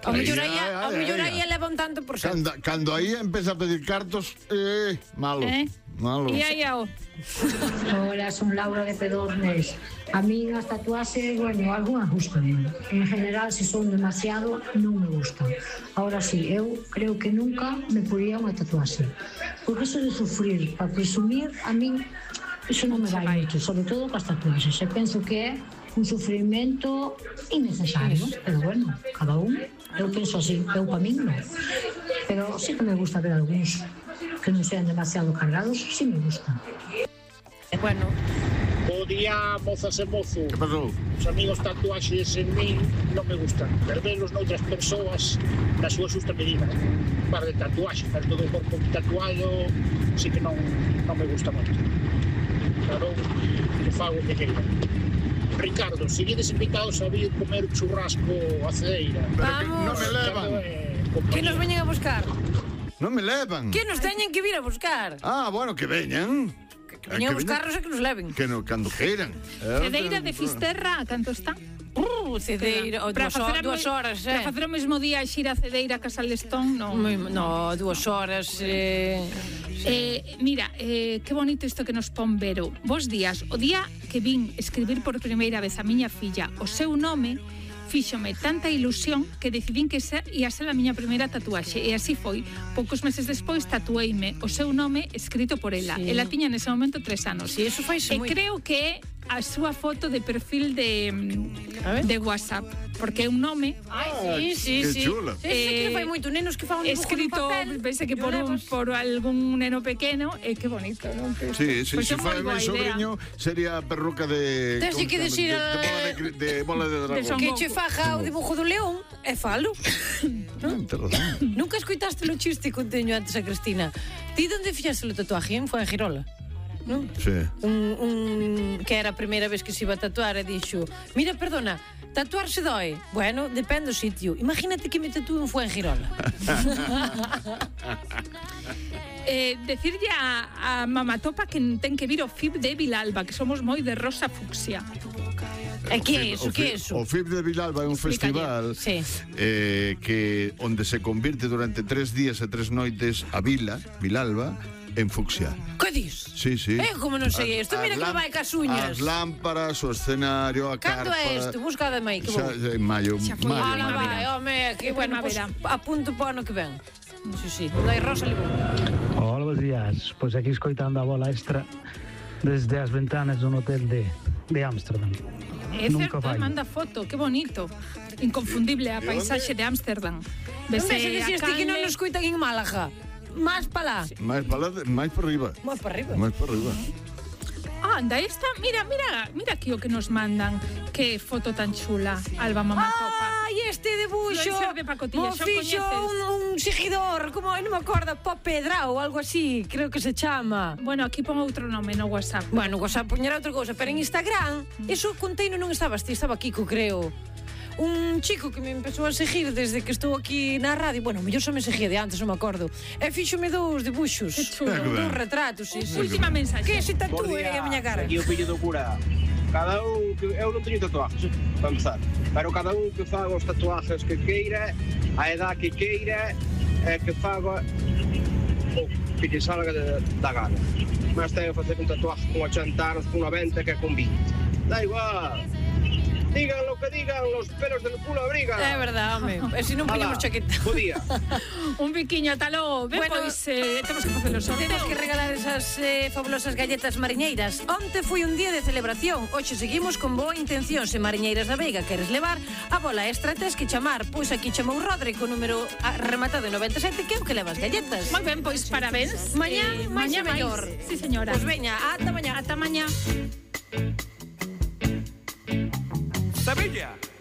Ao mellor aí eleva un tanto por cento. Cando aí empeza a pedir cartos, malo. Malo. E aí ao... Hola, son Laura de Pedornes. A mí as tatuaxes, bueno, algunhas gustan. En general, se son demasiado, non me gustan. Ahora sí, eu creo que nunca me poría unha tatuaxe. Porque eso de sufrir para presumir, a mí, eso non me vai moito, sobre todo para as tatuaxes. Eu penso que é un sufrimento innecesario, pero bueno, cada un, eu penso así, eu para min non. Pero sí que me gusta ver algúns que non sean demasiado cargados, sí me gustan. Bueno. Bo día, mozas e mozo. Que pasou? Os amigos tatuaxes en min non me gustan. Perderlos noutras persoas na súa xusta medida. Un par de tatuaxes, pero todo o corpo tatuado, sí que non me gusta moito. Claro, que fago que queira. Ricardo, seguides invitados a vir comer churrasco a Cedeira. Pero que non me levan. Que nos veñen a buscar. Non me levan. Que nos teñen que vir a buscar. Ah, bueno, que veñan. Que veñen a buscarnos e que nos leven. Que no, cando queiran. Cedeira de Fisterra, a canto está? Cedeira, 2 horas, Para facer o mesmo día a xira Cedeira Casal de Stone, non. No, 2 horas. Mira, que bonito isto que nos pon Vero. Bos días, o día que vin escribir por primeira vez a miña filla o seu nome, fíxome tanta ilusión que decidín que ia ser a miña primeira tatuaxe, e así foi. Poucos meses despois tatueime o seu nome escrito por ela. Sí. Ela tiña nese momento 3 anos. Sí, eso faise moi... Creo que é a súa foto de perfil de WhatsApp, porque é un nome. Sí. Que chula. Que fai moito, nenos que fan un dibujo escrito, no papel. pense que por algún neno pequeno, e que bonito, non? Sí, Pois se é moi fai boa meu sobrinho, sería a perruca de... Tens que decir de bola de dragón. que che faja o dibujo do león e falo. Tens razón. Nunca escoitaste o chiste que conteño antes a Cristina. Ti onde fixaste o tatuaje? Foi en Girola, non? Sí. Que era a primeira vez que se iba a tatuar e dixo: mira, perdona, tatuar se dói? Bueno, depende do sitio. Imagínate que me tatúen foi en Girola. Decirlle a Mamatopa que ten que vir o FIB de Vilalba, que somos moi de rosa fucsia. E que é iso? Que é iso? O FIB de Vilalba é un festival que onde se convirte durante 3 días e 3 noites a Vilalba en fucsia. Que dis? Sí. Como non sei isto, mira que vai cas uñas. As lámparas, o escenario, a carpa. Cando é isto? Busca de mai, que bo. En maio. Vai, home, que bueno, pues, apunto para o ano que ven. Sí, dai rosa libro. Hola, buenos días. Pois aquí escoitando a bola extra desde as ventanas dun hotel de Ámsterdam. É certo, manda foto, que bonito. Inconfundible a paisaxe de Ámsterdam. Vese a que non nos coitan en Málaga. Más para lá. Máis para arriba. Máis para arriba. Anda, esta, mira aquí o que nos mandan. Que foto tan chula, Alba Mamatopa. Ai, este debuxo. Mo fixo un seguidor, como non me acordo, Pop Pedra ou algo así, creo que se chama. Bueno, aquí pon outro nome no WhatsApp. Bueno, WhatsApp poñera outra cousa, pero en Instagram, eso conteino non estaba Kiko, creo. Un chico que me empezou a seguir desde que estou aquí na radio. Bueno, mellor só me seguía de antes, non me acordo. E fíxome 2 debuxos, 2 retratos. Última mensaxe. Que se tatúe a miña cara. Aquí o pillo do cura. Cada un, eu non teño tatuajes, para empezar, pero cada un que faga os tatuajes que queira, a edad que queira, que faga o que lle salga da gana. Mas ten que facer un tatuaje con 80 anos, con 90, que con 20. Da igual. Digan lo que digan, los pelos del culo abrigan. É verdade, home. E se non poñemos chaqueta. Bo día. Un biquiño, atalo. Bueno, pois temos que facer os sorteos. Temos que regalar esas fabulosas galletas mariñeiras. Onte foi un día de celebración. Hoxe seguimos con boa intención. Se Mariñeiras da Veiga queres levar a bola extra, tes que chamar. Pois aquí chamou Rodri con número rematado en 97, que é o que levas galletas. Moi ben, pois parabéns. Mañá máis e mellor. Sí, señora. Pois veña, ata mañá. Ata mañá. Sevilla.